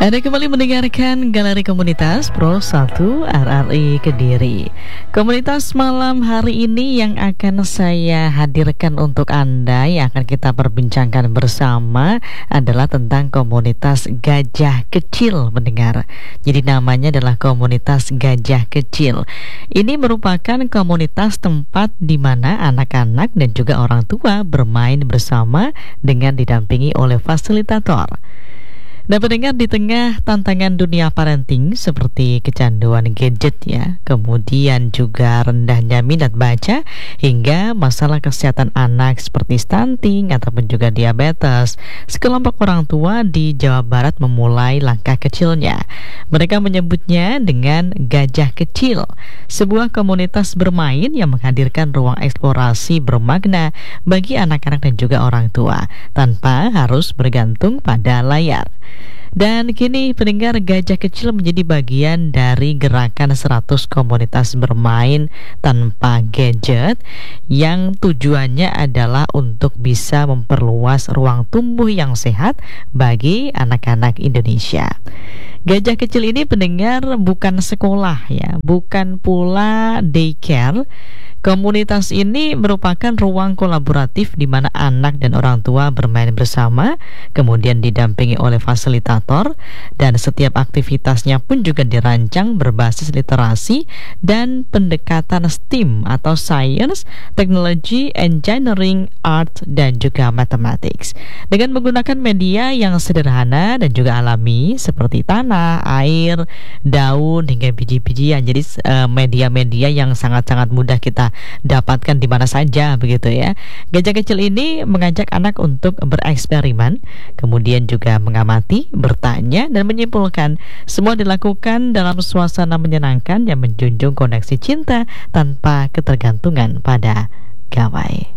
Anda kembali mendengarkan Galeri Komunitas Pro 1 RRI Kediri. Komunitas malam hari ini yang akan saya hadirkan untuk Anda, yang akan kita perbincangkan bersama adalah tentang komunitas gajah kecil, mendengar. Jadi namanya adalah komunitas gajah kecil. Ini merupakan komunitas tempat di mana anak-anak dan juga orang tua bermain bersama dengan didampingi oleh fasilitator. Nah, pendengar, di tengah tantangan dunia parenting seperti kecanduan gadget ya, kemudian juga rendahnya minat baca hingga masalah kesehatan anak seperti stunting ataupun juga diabetes, sekelompok orang tua di Jawa Barat memulai langkah kecilnya. Mereka menyebutnya dengan Gajah Kecil, sebuah komunitas bermain yang menghadirkan ruang eksplorasi bermakna bagi anak-anak dan juga orang tua tanpa harus bergantung pada layar. Dan kini pendengar, Gajah Kecil menjadi bagian dari gerakan 100 komunitas bermain tanpa gadget yang tujuannya adalah untuk bisa memperluas ruang tumbuh yang sehat bagi anak-anak Indonesia. Gajah Kecil ini, pendengar, bukan sekolah ya, bukan pula daycare. Komunitas ini merupakan ruang kolaboratif di mana anak dan orang tua bermain bersama, kemudian didampingi oleh fasilitator, dan setiap aktivitasnya pun juga dirancang berbasis literasi dan pendekatan STEAM atau Science, Technology, Engineering, Art, dan juga Mathematics. Dengan menggunakan media yang sederhana dan juga alami seperti tanah, air, daun, hingga biji-bijian. Jadi media-media yang sangat-sangat mudah kita dapatkan di mana saja, begitu ya. Gajah Kecil ini mengajak anak untuk bereksperimen, kemudian juga mengamati, bertanya, dan menyimpulkan. Semua dilakukan dalam suasana menyenangkan yang menjunjung koneksi cinta tanpa ketergantungan pada gawai.